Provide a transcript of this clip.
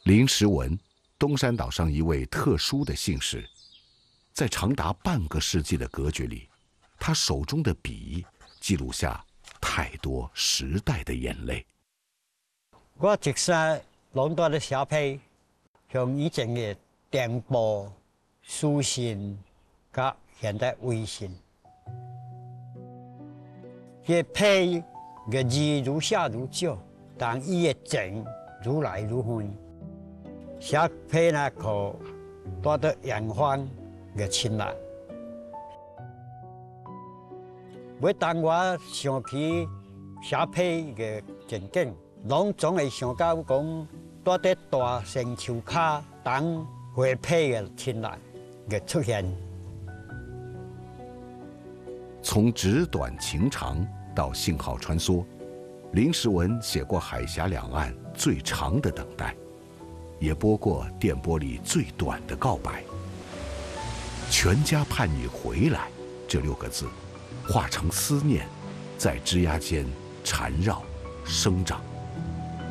林时文，东山岛上一位特殊的姓氏，在长达半个世纪的隔绝里，他手中的笔记录下太多时代的眼泪。 我一生弄到的写批，像以前的电报、书信，甲现代微信，这批个字愈写愈少，但伊的情愈来愈远。写批呢，可带到远方的亲人。每当我想起写批的情景，拢总会想到讲，带在大山丘下等回批的亲人的出现。 从纸短情长到信号穿梭，林时文写过海峡两岸最长的等待，也拨过电波里最短的告白。全家盼你回来这6个字，化成思念，在枝桠间缠绕生长。